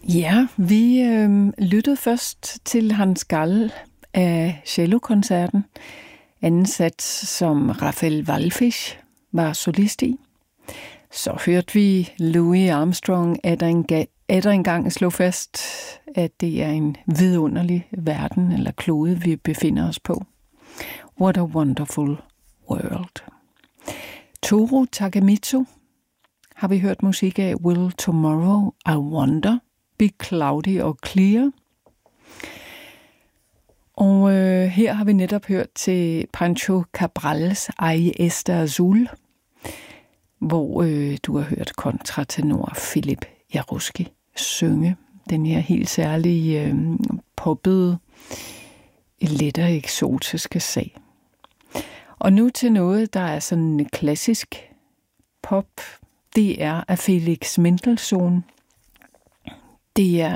Ja, vi lyttede først til Hans Gall af cellokoncerten, ansat som Raphael Wallfisch var solist i. Så hørte vi Louis Armstrong atter engang slå fast, at det er en vidunderlig verden eller klode, vi befinder os på. What a wonderful world. Toru Takemitsu har vi hørt musik af. Will tomorrow, I wonder, be cloudy or clear. Og her har vi netop hørt til Pancho Cabrals Ay Esta Azul, hvor du har hørt kontratenor Philip Jaruski synge den her helt særlige poppede, lettere eksotiske sag. Og nu til noget, der er sådan klassisk pop. Det er af Felix Mendelssohn. Det er